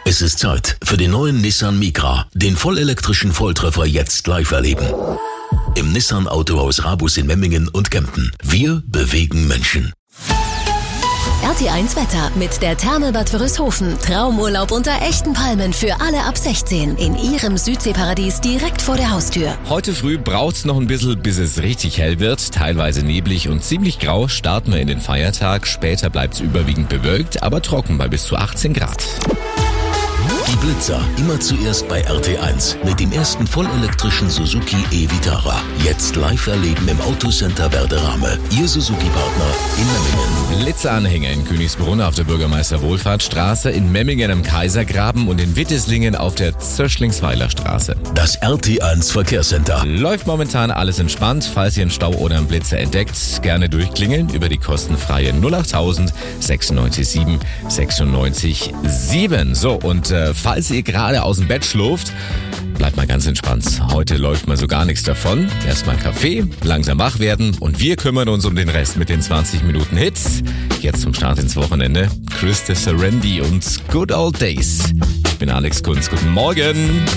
Es ist Zeit für den neuen Nissan Micra, den vollelektrischen Volltreffer jetzt live erleben. Im Nissan Autohaus Rabus in Memmingen und Kempten. Wir bewegen Menschen. RT1 Wetter mit der Therme Bad Wörishofen. Traumurlaub unter echten Palmen für alle ab 16 in ihrem Südseeparadies direkt vor der Haustür. Heute früh braucht's noch ein bisschen, bis es richtig hell wird. Teilweise neblig und ziemlich grau starten wir in den Feiertag. Später bleibt's überwiegend bewölkt, aber trocken bei bis zu 18 Grad. Die Blitzer immer zuerst bei RT1 mit dem ersten vollelektrischen Suzuki e-Vitara. Jetzt live erleben im Autocenter Werderame. Ihr Suzuki-Partner in Memmingen. Blitzeranhänger in Königsbrunn auf der Bürgermeister-Wohlfahrtsstraße, in Memmingen am Kaisergraben und in Witteslingen auf der Zöschlingsweiler Straße. Das RT1 Verkehrscenter. Läuft momentan alles entspannt. Falls ihr einen Stau oder einen Blitzer entdeckt, gerne durchklingeln über die kostenfreie 08000 96 7 96 7. So, und falls ihr gerade aus dem Bett schlurft, bleibt mal ganz entspannt. Heute läuft mal so gar nichts davon. Erstmal Kaffee, langsam wach werden und wir kümmern uns um den Rest mit den 20 Minuten Hits. Jetzt zum Start ins Wochenende. Christa Serendi und Good Old Days. Ich bin Alex Kunz. Guten Morgen.